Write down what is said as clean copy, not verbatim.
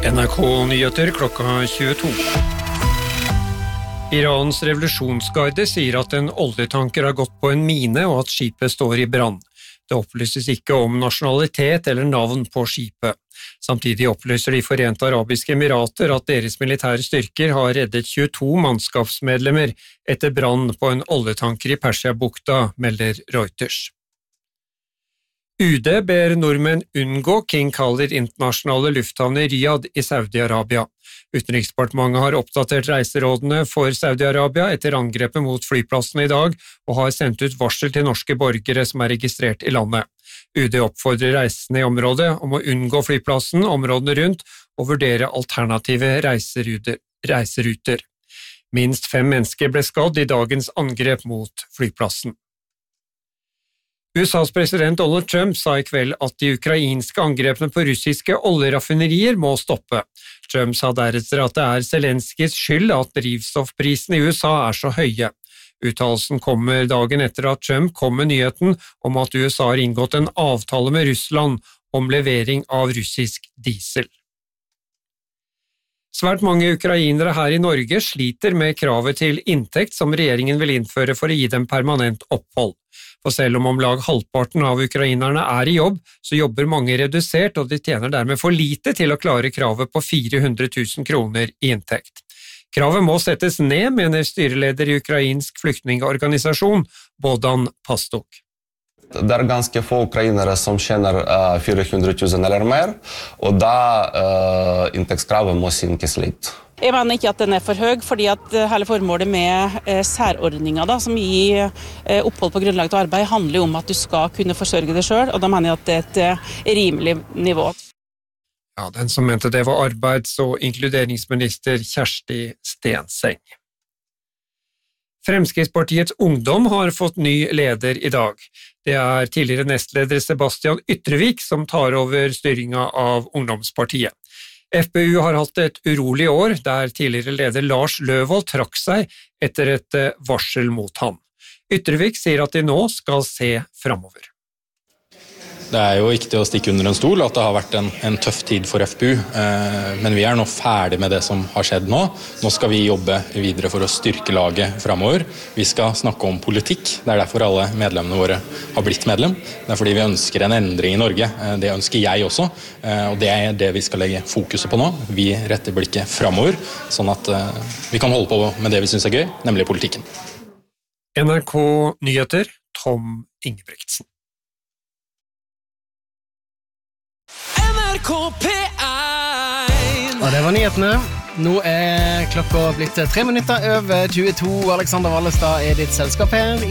NRK-nyheter klokka 22. Irans revolusjonsgarde sier at en oljetanker har gått på en mine og at skipet står i brann. Det opplyses ikke om nasjonalitet eller navn på skipet. Samtidig opplyser de Forente Arabiske Emirater at deres militære styrker har reddet 22 mannskapsmedlemmer etter brann på en oljetanker i Persiabukta, melder Reuters. UD ber nordmenn unngå King Khalid internasjonale lufthavn i Riyadh i Saudi-Arabia. Utenriksdepartementet har oppdatert reiserådene for Saudi-Arabia etter angrepet mot flyplassen i dag, og har sendt ut varsel til norske borgere som er registrert i landet. UD oppfordrer reisende i området om å unngå flyplassen, områdene rundt, og vurdere alternative reiseruter. Minst 5 mennesker ble skadd i dagens angrep mot flyplassen. USAs president Donald Trump sa i kveld at de ukrainske angrepene på russiske oljeraffinerier må stoppe. Trump sa deretter at det er Zelenskys skyld at drivstoffprisene i USA er så høye. Uttalelsen kommer dagen etter at Trump kom med nyheten om at USA har inngått en avtale med Russland om levering av russisk diesel. Svært mange ukrainere her i Norge sliter med kravet til inntekt som regjeringen vil innføre for å gi dem permanent opphold. For selv om lag halvparten av ukrainerne er i jobb, så jobber mange redusert, og de tjener dermed for lite til å klare kravet på 400 000 kroner i inntekt. Kravet må settes ned, mener styreleder i ukrainsk flyktningorganisasjon, Bohdan Pastok. Det er ganske få ukrainere som tjener 400 000 eller mer, og da inntektskravet må synkes litt. Jeg mener ikke at den er for høy, fordi at hele formålet med særordninger som gir opphold på grunnlag til arbeid handler om at du skal kunne forsørge deg selv, og da mener jeg at det er et rimelig nivå. Ja, den som mente det var arbeids- og inkluderingsminister Kjersti Stenseng. Fremskrittspartiets Ungdom har fått ny leder i dag. Det er tidligere nestleder Sebastian Ytrevik som tar over styringen av Ungdomspartiet. FPU har hatt et urolig år, der tidligere leder Lars Løvold trakk seg etter et varsel mot han. Ytrevik sier at de nå skal se fremover. Det er jo ikke til å stikke under en stol at det har vært en tøff tid for FPU, men vi er nå ferdig med det som har skjedd nå. Nå skal vi jobbe videre for å styrke laget fremover. Vi skal snakke om politikk, det er derfor alle medlemmene våre har blitt medlem. Det er fordi vi ønsker en endring i Norge, det ønsker jeg også, og det er det vi skal legge fokuset på nå. Vi retter blikket fremover, sånn at vi kan holde på med det vi synes er gøy, nemlig politikken. NRK Nyheter, Tom Ingebrigtsen. Og det var nyhetene. Nå er klokka blitt 3 minutter over 22. Alexander Wallestad er ditt selskap her